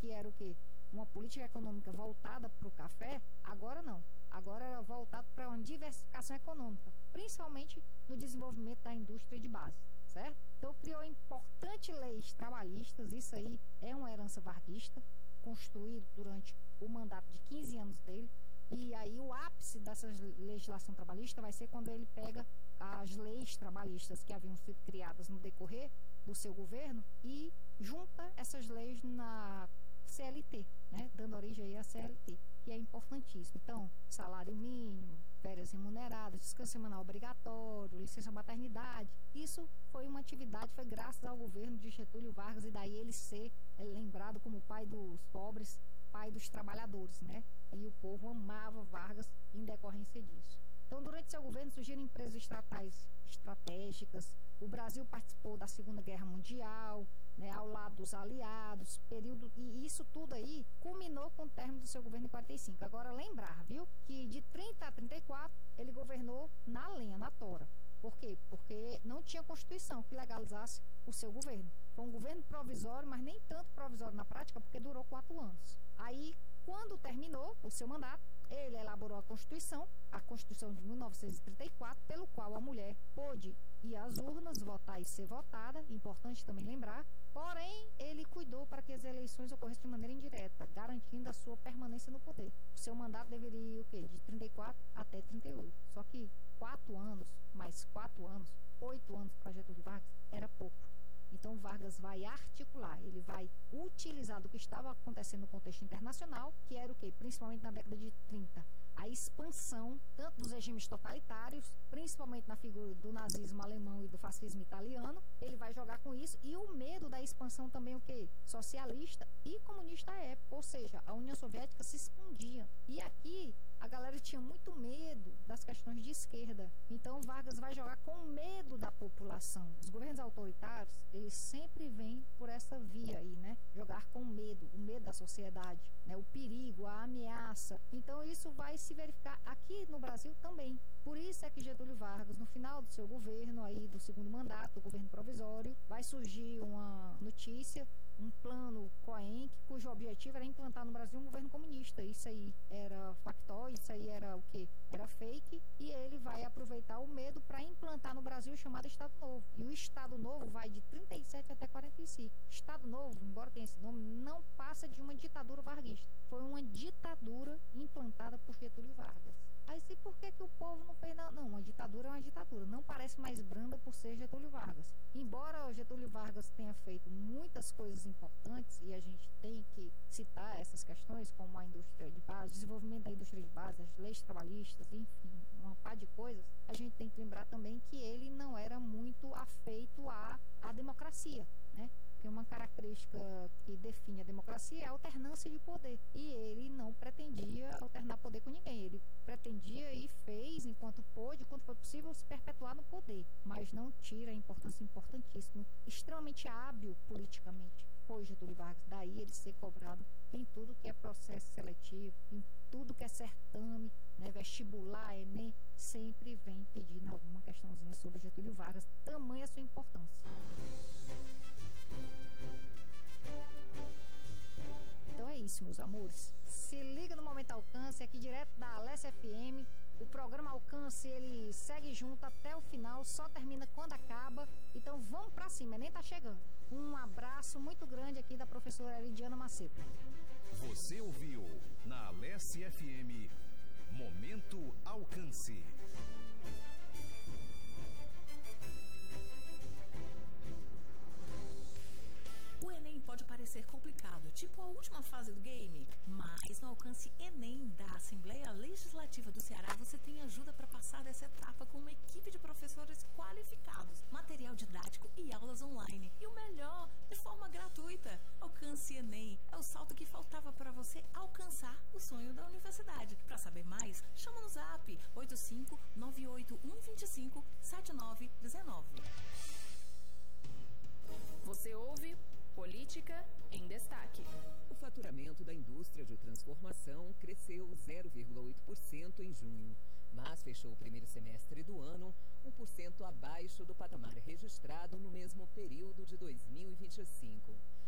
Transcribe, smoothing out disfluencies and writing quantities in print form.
que era o quê? Uma política econômica voltada para o café, agora não. Agora era voltado para uma diversificação econômica, principalmente no desenvolvimento da indústria de base, certo? Então criou importantes leis trabalhistas, isso aí é uma herança varguista, construído durante o mandato de 15 anos dele, e aí o ápice dessa legislação trabalhista vai ser quando ele pega as leis trabalhistas que haviam sido criadas no decorrer do seu governo e junta essas leis na CLT, né, dando origem aí à CLT, que é importantíssimo. Então, salário mínimo, férias remuneradas, descanso semanal obrigatório, licença maternidade, isso foi uma atividade, foi graças ao governo de Getúlio Vargas, e daí ele ser lembrado como pai dos pobres, pai dos trabalhadores, né? E o povo amava Vargas em decorrência disso. Então, durante seu governo surgiram empresas estatais estratégicas, o Brasil participou da Segunda Guerra Mundial, né, ao lado dos aliados, e isso tudo aí culminou com o término do seu governo em 45. Agora, lembrar, viu, que de 30 a 34 ele governou na lenha, na tora. Por quê? Porque não tinha Constituição que legalizasse o seu governo. Foi um governo provisório, mas nem tanto provisório na prática, porque durou 4 anos. Aí, quando terminou o seu mandato, ele elaborou a Constituição de 1934, pelo qual a mulher pôde ir às urnas, votar e ser votada, importante também lembrar, porém, ele cuidou para que as eleições ocorressem de maneira indireta, garantindo a sua permanência no poder. O seu mandato deveria ir, de 34 até 38, só que 4 anos, mais 4 anos, 8 anos para Getúlio Vargas, era pouco. Então Vargas vai articular, ele vai utilizar do que estava acontecendo no contexto internacional, que era o quê? Principalmente na década de 30, a expansão tanto dos regimes totalitários, principalmente na figura do nazismo alemão e do fascismo italiano, ele vai jogar com isso, e o medo da expansão também o quê? Socialista e comunista à época, ou seja, a União Soviética se expandia. E aqui a galera tinha muito medo das questões de esquerda, então Vargas vai jogar com medo da população. Os governos autoritários, eles sempre vêm por essa via aí, né? Jogar com medo, o medo da sociedade, né? O perigo, a ameaça. Então isso vai se verificar aqui no Brasil também. Por isso é que Getúlio Vargas, no final do seu governo, aí do segundo mandato, do governo provisório, vai surgir uma notícia, um plano COENC, cujo objetivo era implantar no Brasil um governo comunista. Isso aí era factual, isso aí era o quê? Era fake, e ele vai aproveitar o medo para implantar no Brasil o chamado Estado Novo. E o Estado Novo vai de 37 até 45. Estado Novo, embora tenha esse nome, não passa de uma ditadura varguista. Foi uma ditadura implantada por Getúlio Vargas. Aí se por que o povo não fez nada? Não, uma ditadura é uma ditadura. Não parece mais branda por ser Getúlio Vargas. Embora o Getúlio Vargas tenha feito muitas coisas importantes, e a gente tem que citar essas questões, como a indústria de base, o desenvolvimento da indústria de base, as leis trabalhistas, enfim, uma par de coisas, a gente tem que lembrar também que ele não era muito afeito à democracia, né? Porque uma característica que define a democracia é a alternância de poder. E ele não pretendia alternar poder com ninguém. Ele pretendia e fez, enquanto pôde, quando foi possível, se perpetuar no poder. Mas não tira a importância importantíssima, extremamente hábil politicamente, foi Getúlio Vargas. Daí ele ser cobrado em tudo que é processo seletivo, em tudo que é certame, né, vestibular, Enem, sempre vem pedindo alguma questãozinha sobre Getúlio Vargas. Tamanha a sua importância. Então é isso, meus amores. Se liga no Momento Alcance, aqui direto da Alessia FM. O programa Alcance, ele segue junto até o final, só termina quando acaba. Então vamos pra cima, nem tá chegando. Um abraço muito grande aqui da professora Elidiana Macedo. Você ouviu na Alessia FM Momento Alcance. O Enem pode parecer complicado, tipo a última fase do game, mas no Alcance Enem da Assembleia Legislativa do Ceará você tem ajuda para passar dessa etapa com uma equipe de professores qualificados, material didático e aulas online. E o melhor, de forma gratuita. Alcance Enem é o salto que faltava para você alcançar o sonho da universidade. Para saber mais, chama no Zap 85981257919. Você ouve Política em Destaque. O faturamento da indústria de transformação cresceu 0,8% em junho, mas fechou o primeiro semestre do ano 1% abaixo do patamar registrado no mesmo período de 2025.